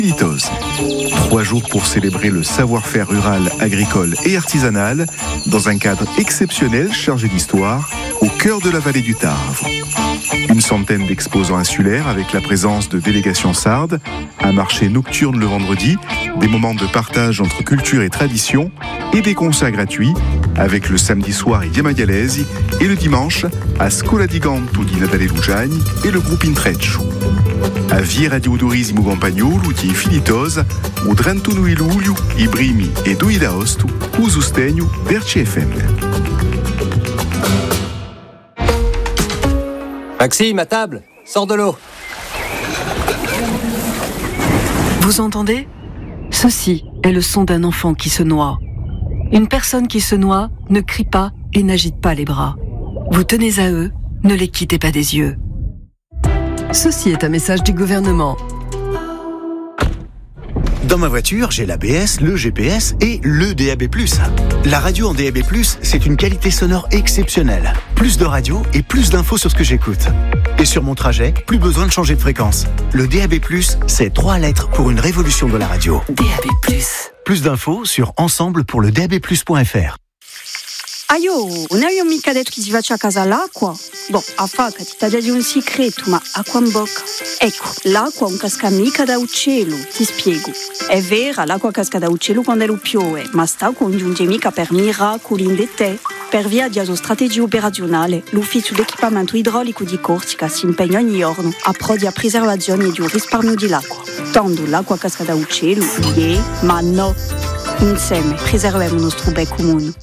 Philitos. 3 jours pour célébrer le savoir-faire rural, agricole et artisanal dans un cadre exceptionnel chargé d'histoire au cœur de la vallée du Tarvre. Une centaine d'exposants insulaires avec la présence de délégations sardes, un marché nocturne le vendredi, des moments de partage entre culture et tradition et des concerts gratuits avec le samedi soir Idia Magalesi et le dimanche à Scola di Gantu di Natale Lugiani et le groupe Intreccio. A Viera di Udorismo Campagnolo di Philitos, o 31 luglio, i primi e 2 d'agosto, o sostegno d'RCFM. Maxime, à table, sors de l'eau. Vous entendez ? Ceci est le son d'un enfant qui se noie. Une personne qui se noie ne crie pas et n'agite pas les bras. Vous tenez à eux, ne les quittez pas des yeux. Ceci est un message du gouvernement. Dans ma voiture, j'ai l'ABS, le GPS et le DAB+. La radio en DAB+, c'est une qualité sonore exceptionnelle. Plus de radio et plus d'infos sur ce que j'écoute. Et sur mon trajet, plus besoin de changer de fréquence. Le DAB+, c'est 3 lettres pour une révolution de la radio. DAB+. Plus d'infos sur ensemblepourledabplus.fr. Io non avevo mica detto che si faccia a casa l'acqua. Boh, a facca ti taglia di un segreto, ma acqua in bocca. Ecco, l'acqua non casca mica da uccello, ti spiego. È vera, l'acqua casca da uccello quando lo piove, ma sta congiunge mica per miracoli in te. Per via di una strategia operazionale, l'ufficio d'equipamento idraulico di Corsica si impegna ogni giorno a pro di preservazione e di un risparmio di l'acqua. Tanto l'acqua casca da uccello, ma no. Insieme preserviamo il nostro bel comune.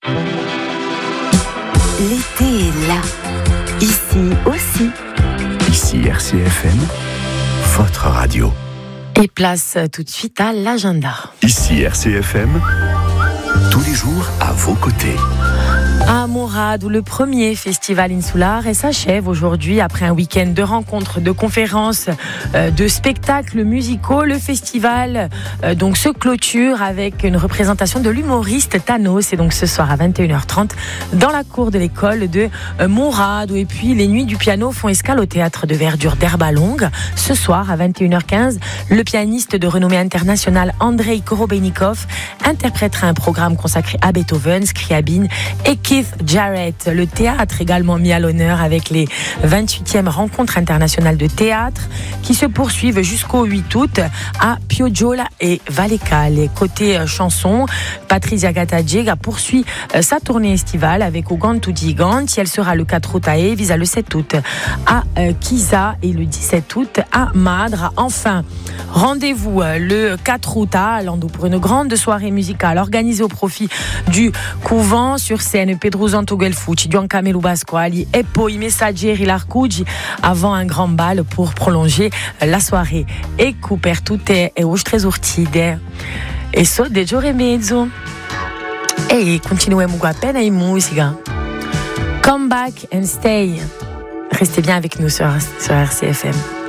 L'été est là, ici aussi. Ici RCFM, votre radio. Et place tout de suite à l'agenda. Ici RCFM, tous les jours à vos côtés. À Mourad, où le premier festival insular s'achève aujourd'hui après un week-end de rencontres, de conférences, de spectacles musicaux. Le festival donc se clôture avec une représentation de l'humoriste Thanos. C'est donc ce soir à 21h30 dans la cour de l'école de Mourad. Et puis les nuits du piano font escale au théâtre de verdure d'Herbalongue. Ce soir à 21h15, le pianiste de renommée internationale Andrei Korobeinikov interprétera un programme consacré à Beethoven, Scriabine et Keith Jarrett. Le théâtre également mis à l'honneur avec les 28e rencontres internationales de théâtre qui se poursuivent jusqu'au 8 août à Piogiola et Vallecale. Côté chanson, Patrizia Gattagiega poursuit sa tournée estivale avec Au Gantu di Ganti. Elle sera le 4 août à Evisa, le 7 août à Chisa et le 17 août à Madra. Enfin, rendez-vous le 4 août à Alando pour une grande soirée musicale organisée au profit du couvent. Sur scène, Pedro Santo Guelfucci, Gian Camelo Basquali et poi i Messaggeri Larcugi avant un grand bal pour prolonger la soirée. Ecco per tutte e vostre urtide. E so de giorno e mezzo. E continuiamo appena in musica. Come back and stay. Restez bien avec nous sur RCFM.